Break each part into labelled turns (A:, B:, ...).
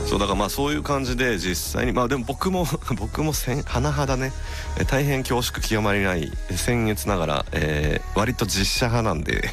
A: そうだからまあそういう感じで実際にまあでも僕も甚だね大変恐縮極まりない僭越ながら、割と実写派なんで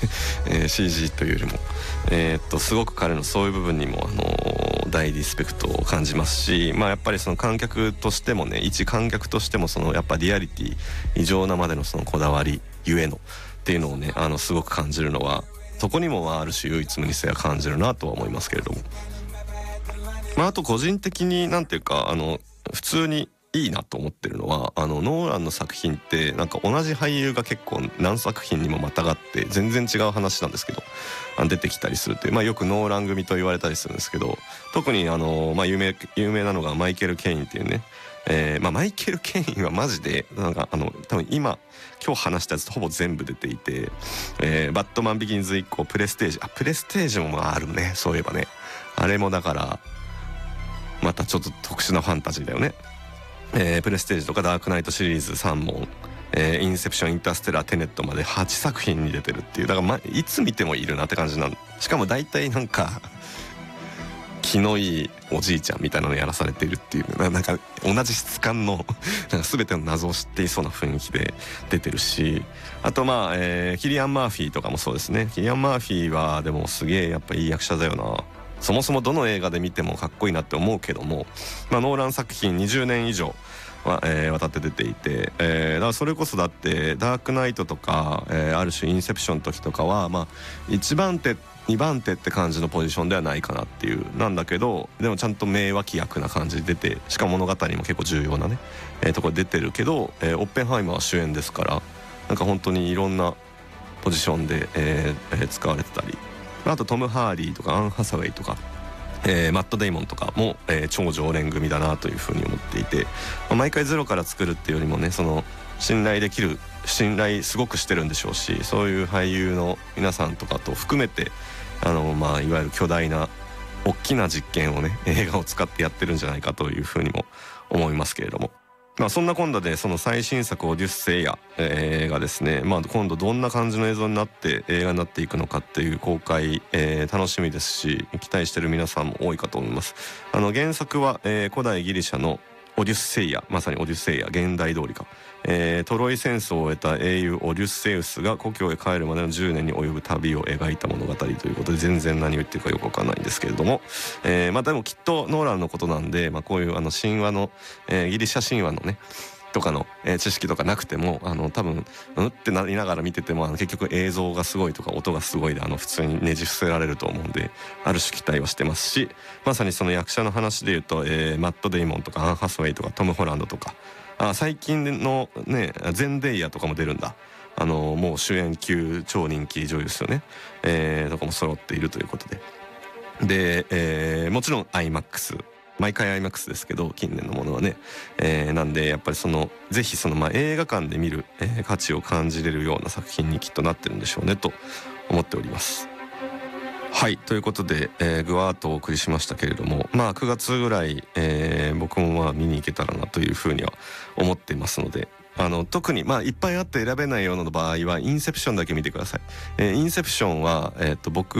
A: CG というよりもすごく彼のそういう部分にも大リスペクトを感じますし、まあやっぱりその観客としてもね、一観客としてもそのやっぱリアリティ異常なまでのそのこだわりゆえのっていうのをねすごく感じるのは、そこにもある種唯一無二性は感じるなとは思いますけれども、まああと個人的になんていうか普通にいいなと思ってるのはノーランの作品ってなんか同じ俳優が結構何作品にもまたがって全然違う話なんですけど出てきたりするって、まあよくノーラン組と言われたりするんですけど、特にまあ有名なのがマイケル・ケインっていうね、まあマイケル・ケインはマジでなんか多分今日話したやつほぼ全部出ていて、バットマンビギンズ以降プレステージもまああるね、そういえばね、あれもだからまたちょっと特殊なファンタジーだよね。プレステージとかダークナイトシリーズ3問、インセプション、インターステラー、テネットまで8作品に出てるっていう、だからいつ見てもいるなって感じなん。しかも大体なんか気のいいおじいちゃんみたいなのやらされているっていう、なんか同じ質感のなんか全ての謎を知っていそうな雰囲気で出てるし、あとまあ、キリアン・マーフィーとかもそうですね。キリアン・マーフィーはでもすげえやっぱいい役者だよな。そもそもどの映画で見てもかっこいいなって思うけども、まあ、ノーラン作品20年以上は、渡って出ていて、だからそれこそだってダークナイトとか、ある種インセプションの時とかはまあ1番手2番手って感じのポジションではないかなっていうなんだけど、でもちゃんと名脇役な感じで出て、しかも物語にも結構重要なね、ところ出てるけど、オッペンハイマーは主演ですから、なんか本当にいろんなポジションで、使われてたり、あとトム・ハーリーとかアン・ハサウェイとか、マット・デイモンとかも、超常連組だなというふうに思っていて、毎回ゼロから作るっていうよりもね、その信頼すごくしてるんでしょうし、そういう俳優の皆さんとかと含めてまあいわゆる巨大な大きな実験をね映画を使ってやってるんじゃないかというふうにも思いますけれども、まあそんな今度でその最新作オデュッセイア、がですね、まあ今度どんな感じの映像になって映画になっていくのかっていう公開、楽しみですし、期待してる皆さんも多いかと思います。原作は、古代ギリシャのオデュッセイア、まさにオデュッセイア現代通りか、トロイ戦争を終えた英雄オデュッセウスが故郷へ帰るまでの10年に及ぶ旅を描いた物語ということで、全然何を言ってるかよくわかんないんですけれども、まあでもきっとノーランのことなんで、まあ、こういう神話の、ギリシャ神話のねとかの、知識とかなくても多分ってなりながら見てても結局映像がすごいとか音がすごいで普通にねじ伏せられると思うんで、ある種期待はしてますし、まさにその役者の話でいうと、マット・デイモンとかアン・ハスウェイとかトム・ホランドとか、最近のねゼンデイヤとかも出るんだ。もう主演級超人気女優ですよね、とかも揃っているということで、もちろん IMAX、毎回 IMAX ですけど近年のものはね、なんでやっぱりぜひ映画館で見る、価値を感じれるような作品にきっとなってるんでしょうねと思っております。はい、ということで、ぐわーっとお送りしましたけれども、まあ9月ぐらい、僕もまあ見に行けたらなというふうには思っていますので、特にまあいっぱいあって選べないような場合はインセプションだけ見てください。インセプションは、僕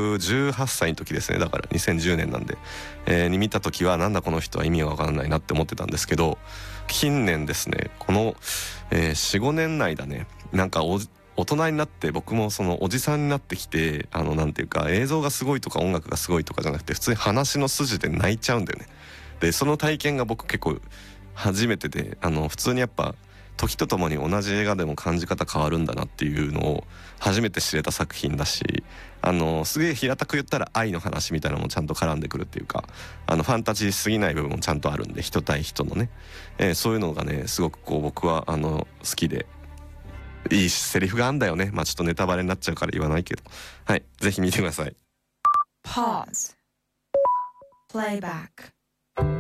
A: 18歳の時ですね、だから2010年なんで、に見た時はなんだこの人は意味がわからないなって思ってたんですけど、近年ですねこの、4,5 年内だね、なんか大人になって僕もそのおじさんになってきてなんていうか映像がすごいとか音楽がすごいとかじゃなくて普通に話の筋で泣いちゃうんだよね。でその体験が僕結構初めてで普通にやっぱ時とともに同じ映画でも感じ方変わるんだなっていうのを初めて知れた作品だし、すげえ平たく言ったら愛の話みたいなのもちゃんと絡んでくるっていうか、ファンタジーすぎない部分もちゃんとあるんで、人対人のね、そういうのがねすごくこう僕は好きで、いいセリフがあんだよね。まあちょっとネタバレになっちゃうから言わないけど、はい、ぜひ見てください。
B: Pause. Playback.